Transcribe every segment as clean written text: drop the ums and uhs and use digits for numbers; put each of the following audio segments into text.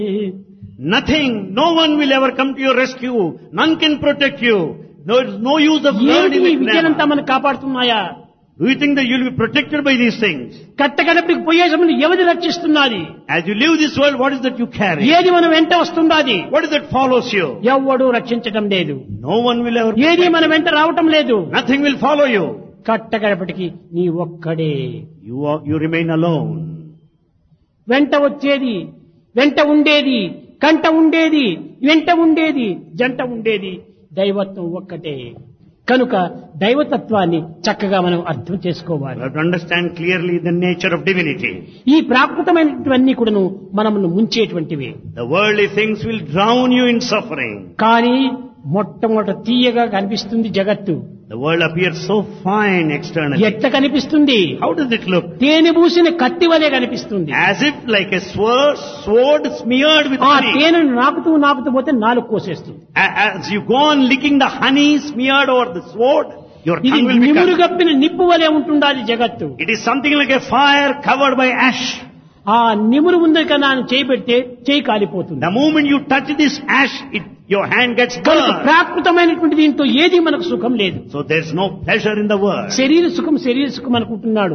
Nothing, no one will ever come to your rescue. None can protect you. There is no use of ఏమిటి learning ఈ with విద్యలంతా grammar. మనం కాపాడుతున్నాయా? Do you think that you will be protected by these things? కట్టగడపడికి పోయే సమయంలో ఎవరి రక్షిస్తున్నది? As you leave this world, what is that you carry? ఏది మనం వెంట వస్తున్నది? What is that follows you? ఎవ్వడు రక్షించటం లేదు. No one will ever ఏది protect మన you. వెంట రావటం లేదు. Nothing will follow you. కట్టగడపటికి నీ ఒక్కడే. You remain alone. వెంట వచ్చేది, వెంట ఉండేది, కంట ఉండేది, వెంట ఉండేది, జంట ఉండేది దైవత్వం ఒక్కటే. కనుక దైవతత్వాన్ని చక్కగా మనం అర్థం You చేసుకోవాలి. have to understand clearly the nature of divinity. ఈ ప్రాకృతమైనటువంటివన్నీ కూడాను మనల్ని ముంచేటువంటివి. The worldly things will drown you in suffering. కానీ మొట్టమొదట తీయగా కనిపిస్తుంది జగత్తు. The world appears so fine externally. ఎట్ట కనిపిస్తుంది? How does it look? తేనె పూసిన కత్తి వలె కనిపిస్తుంది. As if like a sword smeared with ఆ honey. తేనెను నాకుతూ పోతే నాలుగు కోసేస్తుంది. As you go on licking the honey smeared over the sword, your ఇది tongue will నిమురు become. గప్పిన నిప్పు వలె ఉంటుండాలి జగత్తు. It is something like a fire covered by ash. ఆ నిమురు ఉంది కన్నా చేయి పెడితే చేయి కాలిపోతుంది. The moment you touch this ash, your hand gets కనుక burned. ప్రాకృతమైనటువంటి దీంతో ఏది మనకు సుఖం లేదు. So there's no pleasure in the world. శరీర సుఖం అనుకుంటున్నాడు.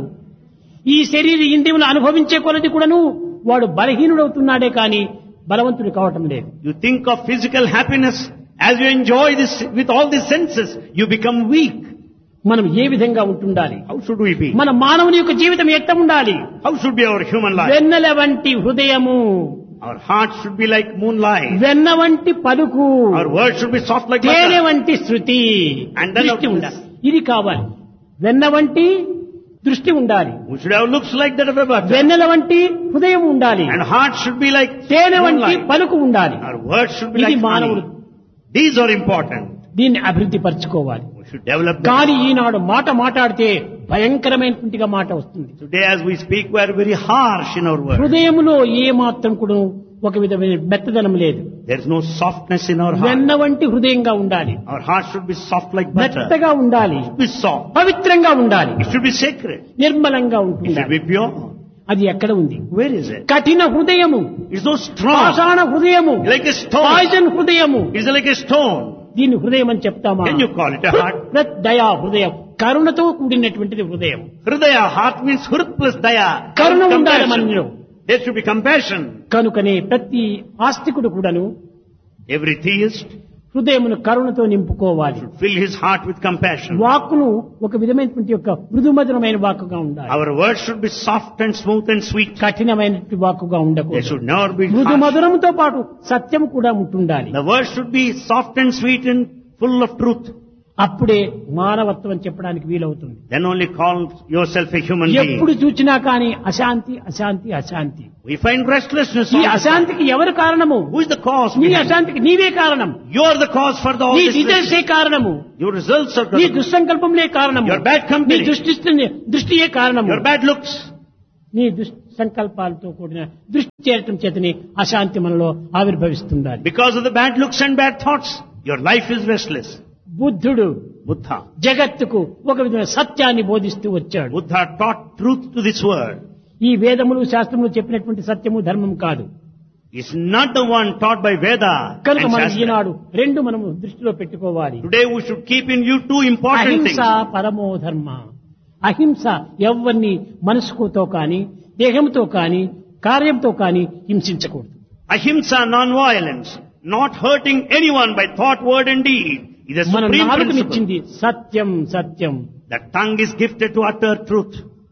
ఈ శరీర ఇంద్రియములు అనుభవించే కొలది కూడాను వాడు బలహీనుడవుతున్నాడే కానీ బలవంతుడు కావటం లేదు. You think of physical happiness as you enjoy this with all the senses, you become weak. మనం ఏ విధంగా ఉంటుండాలి? How should we be? మన మానవుని యొక్క జీవితం ఎట్ట ఉండాలి? How should be our human life? వెన్నెల వంటి హృదయము, Our heart should be like moonlight. వెన్న వంటి పలుకు, Our words should be soft like తేనె butter. వంటి శృతి, And then దృష్టి of ఉండాలి. ఇది కావాలి. వెన్న వంటి దృష్టి ఉండాలి, We should have looks like that of a butter. వెన్నెల వంటి హృదయం ఉండాలి, And heart should be like తేనె వంటి moonlight. పలుకు ఉండాలి. Our words should be ఇది like మానవుడు honey. These are important. దీన్ని అభివృద్ధి పరచుకోవాలి. We should develop them. కానీ ఈనాడు మాట్లాడితే భయంకరమైనటువంటిగా మాట వస్తుంది. Today as we speak, we are very harsh in our words. హృదయములో ఏ మాత్రం కూడా ఒక విధమైన మెత్తదనం లేదు. There is no softness in our heart. వెన్న వంటి హృదయంగా ఉండాలి, Our heart should be soft like butter. మెత్తగా ఉండాలి, It should be soft. పవిత్రంగా ఉండాలి, It should be sacred. నిర్మలంగా It ఉంటుంది. should be pure. అది ఎక్కడ ఉంది? Where is it? కఠిన హృదయము, It's so strong. పాషాణ హృదయము, Like a stone. పాయిజన్ హృదయము. It's like a stone. దీన్ని హృదయం అని చెప్తామా? Can you call it a heart? దయా హృదయం, కరుణతో కూడినటువంటిది హృదయం. Hridaya, heart means hrit plus daya. కరుణ ఉండాలి Compassion. మనలో. There should be compassion. కనుకనే ప్రతి ఆస్తికుడు కూడాను Every theist హృదయమును కరుణతో నింపుకోవాలి. should fill his heart with compassion. వాక్కును ఒక విధమైనటువంటి యొక్క మృదుమధురమైన వాక్కుగా ఉండాలి. Our words should be soft and smooth and sweet. కఠినమైనటువంటి వాక్కుగా They ఉండకూడదు. should never be మృదు harsh. మధురంతో పాటు సత్యం కూడా ఉంటుండాలి. The words should be soft and sweet and full of truth. అప్పుడే మానవత్వం అని చెప్పడానికి వీలవుతుంది. Then only call yourself a human ఎప్పుడు being. చూచినా కానీ అశాంతి అశాంతి అశాంతి. We find restlessness. ఈ all the time. అశాంతికి ఎవరు కారణము? Who is the cause? నీ behind it? అశాంతికి నీవే కారణం. You are the cause for all నీ this. డిజైర్సే కారణము. Your results are నీ the దుస్సంకల్పంలే కారణము. Your bad company. నీ దృష్టియే కారణము. your bad looks. నీ దుస్సంకల్పాలతో కూడిన దృష్టి చేరటం చేతని అశాంతి మనలో ఆవిర్భవిస్తుండాలి. Because of the bad looks and bad thoughts, your life is restless. బుద్ధుడు Buddha. జగత్తుకు ఒక విధమైన సత్యాన్ని బోధిస్తూ వచ్చాడు. Buddha taught truth to this world. ఈ వేదములు శాస్త్రములు చెప్పినటువంటి సత్యము ధర్మం కాదు. It's not the one taught by Veda కనుక and మనం Shastra. ఈనాడు రెండు మనము దృష్టిలో పెట్టుకోవాలి. Today we should keep in view two important అహింస things. పరమో ధర్మ. అహింస ఎవరిని మనసుతో కానీ దేహంతో కానీ కార్యంతో కానీ హింసించకూడదు. Ahimsa, non-violence, not hurting anyone by thought, word and deed is a మన supreme principle. నాలుకనిచ్చింది Satyam Satyam. The tongue is gifted to utter truth.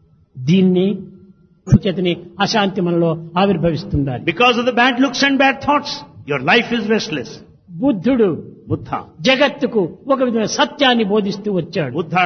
దీన్ని చేతని అశాంతి మనలో ఆవిర్భవిస్తుండాలి. Because of the bad looks and bad thoughts, your life is restless. బుద్ధుడు Buddha. జగత్తుకు ఒక విధమైన సత్యాన్ని బోధిస్తూ వచ్చాడు. Buddha